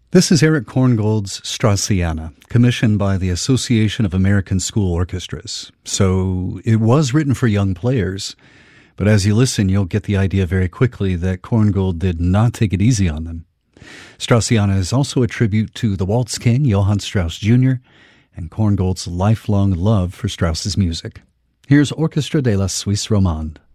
This is Eric Korngold's Straussiana, commissioned by the Association of American School Orchestras. So it was written for young players, but as you listen, you'll get the idea very quickly that Korngold did not take it easy on them. Straussiana is also a tribute to the waltz king, Johann Strauss Jr., and Korngold's lifelong love for Strauss's music. Here's Orchestra de la Suisse Romande.